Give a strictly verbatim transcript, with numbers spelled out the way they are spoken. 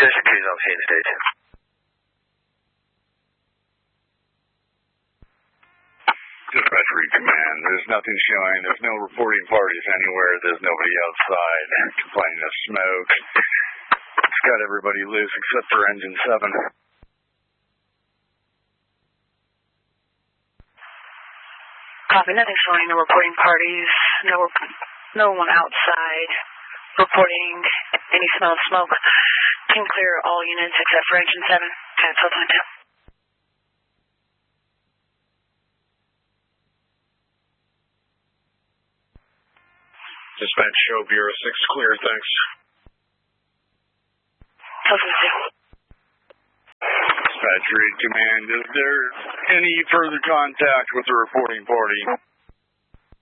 Station Keys on scene station. Dispatch read command. There's nothing showing. There's no reporting parties anywhere. There's nobody outside complaining of smoke. It's got everybody loose except for engine seven. Copy. Nothing showing. No reporting parties. No, no one outside reporting any smell of smoke. Can clear all units except for engine seven. Cancel point two. Dispatch show Bureau six clear, thanks. Dispatch read command. Is there any further contact with the reporting party?